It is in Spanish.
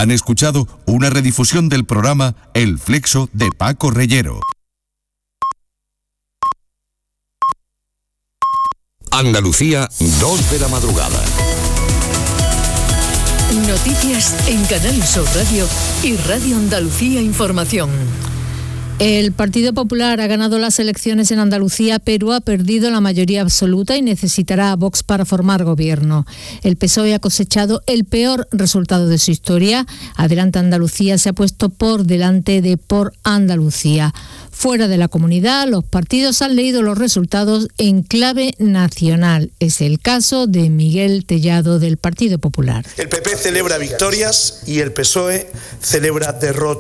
Han escuchado una redifusión del programa El Flexo de Paco Reyero. Andalucía, 2 de la madrugada. Noticias en Canal Sur Radio y Radio Andalucía Información. El Partido Popular ha ganado las elecciones en Andalucía, pero ha perdido la mayoría absoluta y necesitará a Vox para formar gobierno. El PSOE ha cosechado el peor resultado de su historia. Adelante Andalucía se ha puesto por delante de Por Andalucía. Fuera de la comunidad, los partidos han leído los resultados en clave nacional. Es el caso de Miguel Tellado del Partido Popular. El PP celebra victorias y el PSOE celebra derrotas.